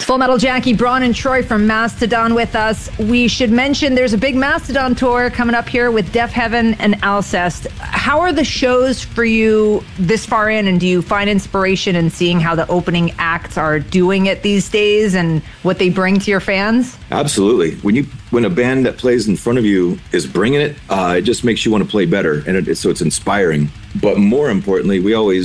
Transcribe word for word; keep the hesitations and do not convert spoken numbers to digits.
Full Metal Jackie, Braun and Troy from Mastodon with us. We should mention there's a big Mastodon tour coming up here with Deafheaven and Alcest. How are the shows for you this far in, and do you find inspiration in seeing how the opening acts are doing it these days and what they bring to your fans? Absolutely. When you when a band that plays in front of you is bringing it, uh, it just makes you want to play better, and it, so it's inspiring. But more importantly, we always